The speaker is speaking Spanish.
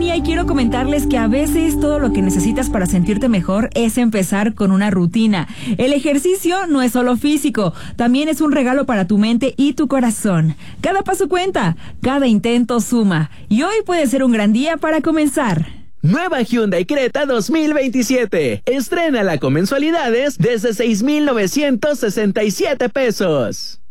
Ania y quiero comentarles que a veces todo lo que necesitas para sentirte mejor es empezar con una rutina. El ejercicio no es solo físico, también es un regalo para tu mente y tu corazón. Cada paso cuenta, cada intento suma y hoy puede ser un gran día para comenzar. Nueva Hyundai Creta 2027. Estrénala con mensualidades desde 6,967 pesos.